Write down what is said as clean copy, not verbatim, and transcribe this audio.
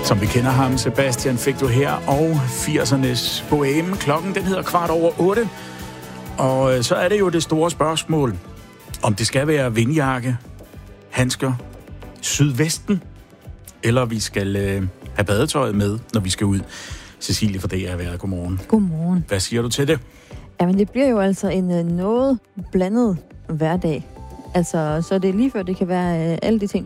Som vi kender ham, Sebastian, fik du her, og 80'ernes boheme. Klokken, den hedder 7:15. Og så er det jo det store spørgsmål, om det skal være vindjakke, handsker, sydvesten, eller vi skal have badetøjet med, når vi skal ud. Cecilie fra DR Vejret, godmorgen. Godmorgen. Hvad siger du til det? Jamen, det bliver jo altså en noget blandet hverdag. Altså, så det er lige før, det kan være alle de ting,